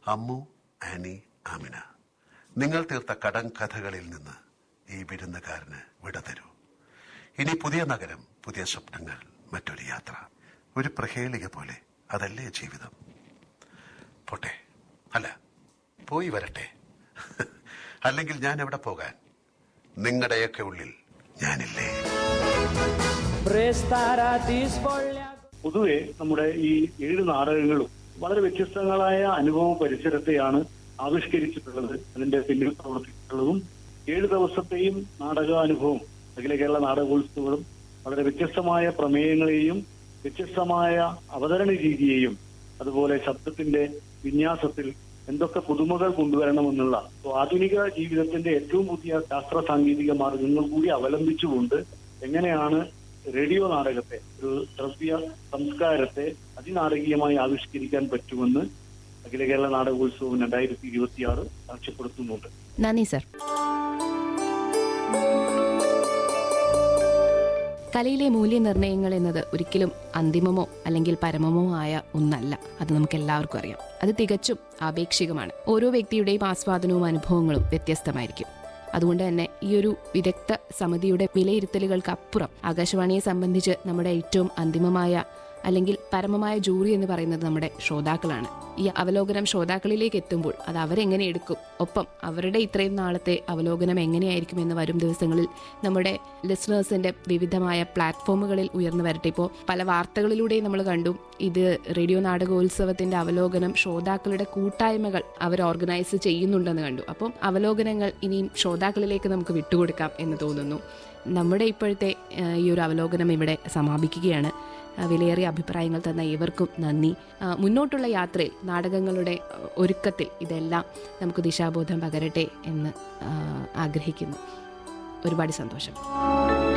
Ammu, Annie, Amina, നിങ്ങൾ തീർത്ത കടം കഥകളിൽ നിന്ന് ഈ വിരുന്നുകാരന് വിട തരൂ. ഇനി പുതിയ നഗരം, പുതിയ സ്വപ്നങ്ങൾ, മറ്റൊരു യാത്ര. ഒരു പ്രഹേളിക പോലെ. അതല്ലേ ജീവിതം? പോട്ടെ, അല്ല പോയി വരട്ടെ. അല്ലെങ്കിൽ ഞാൻ എവിടെ പോകാൻ? നിങ്ങളുടെയൊക്കെ ഉള്ളിൽ ഞാനില്ലേ? പൊതുവെ നമ്മുടെ ഈ 7 നാടകങ്ങളും വളരെ വ്യത്യസ്തങ്ങളായ അനുഭവ പരിസരത്തെയാണ് ആവിഷ്കരിച്ചിട്ടുള്ളത്. അതിന്റെ പിന്നിൽ പ്രവർത്തിച്ചിട്ടുള്ളതും 7 ദിവസത്തെയും നാടകാനുഭവം, അഖില കേരള നാടകോത്സവങ്ങളും വളരെ വ്യത്യസ്തമായ പ്രമേയങ്ങളെയും വ്യത്യസ്തമായ അവതരണ രീതിയെയും അതുപോലെ ശബ്ദത്തിന്റെ വിന്യാസത്തിൽ എന്തൊക്കെ പുതുമകൾ കൊണ്ടുവരണമെന്നുള്ള ആധുനിക ജീവിതത്തിന്റെ ഏറ്റവും പുതിയ ശാസ്ത്ര സാങ്കേതിക മാർഗങ്ങൾ കൂടി അവലംബിച്ചുകൊണ്ട് എങ്ങനെയാണ് റേഡിയോ നാടകത്തെ, ഒരു ശ്രവ്യ സംസ്കാരത്തെ അതിനാടകീയമായി ആവിഷ്കരിക്കാൻ പറ്റുമെന്ന് അഖില കേരള നാടകോത്സവം 2026 സാക്ഷ്യപ്പെടുത്തുന്നുണ്ട്. നന്ദി സർ. കലയിലെ മൂല്യനിർണ്ണയങ്ങൾ എന്നത് ഒരിക്കലും അന്തിമമോ അല്ലെങ്കിൽ പരമമോ ആയ ഒന്നല്ല. അത് നമുക്ക് എല്ലാവർക്കും അറിയാം. അത് തികച്ചും ആപേക്ഷികമാണ്. ഓരോ വ്യക്തിയുടെയും ആസ്വാദനവും അനുഭവങ്ങളും വ്യത്യസ്തമായിരിക്കും. അതുകൊണ്ട് തന്നെ ഈ ഒരു വിദഗ്ധ സമിതിയുടെ വിലയിരുത്തലുകൾക്ക് അപ്പുറം ആകാശവാണിയെ സംബന്ധിച്ച് നമ്മുടെ ഏറ്റവും അന്തിമമായ അല്ലെങ്കിൽ പരമമായ ജൂറി എന്ന് പറയുന്നത് നമ്മുടെ ശ്രോതാക്കളാണ്. ഈ അവലോകനം ശ്രോതാക്കളിലേക്ക് എത്തുമ്പോൾ അത് അവരെങ്ങനെ എടുക്കും, ഒപ്പം അവരുടെ ഇത്രയും നാളത്തെ അവലോകനം എങ്ങനെയായിരിക്കും എന്ന് വരും ദിവസങ്ങളിൽ നമ്മുടെ ലിസണേഴ്സിന്റെ വിവിധമായ പ്ലാറ്റ്ഫോമുകളിൽ ഉയർന്നു വരട്ടെ. ഇപ്പോൾ പല വാർത്തകളിലൂടെയും നമ്മൾ കണ്ടു, ഇത് റേഡിയോ നാടകോത്സവത്തിന്റെ അവലോകനം ശ്രോതാക്കളുടെ കൂട്ടായ്മകൾ അവർ ഓർഗനൈസ് ചെയ്യുന്നുണ്ടെന്ന് കണ്ടു. അപ്പം അവലോകനങ്ങൾ ഇനിയും ശ്രോതാക്കളിലേക്ക് നമുക്ക് വിട്ടുകൊടുക്കാം എന്ന് തോന്നുന്നു. നമ്മുടെ ഇപ്പോഴത്തെ ഈ ഒരു അവലോകനം ഇവിടെ സമാപിക്കുകയാണ്. വിലയേറിയ അഭിപ്രായങ്ങൾ തന്ന ഏവർക്കും നന്ദി. മുന്നോട്ടുള്ള യാത്രയിൽ നാടകങ്ങളുടെ ഒരുക്കത്തിൽ ഇതെല്ലാം നമുക്ക് ദിശാബോധം പകരട്ടെ എന്ന് ആഗ്രഹിക്കുന്നു. ഒരുപാട് സന്തോഷം.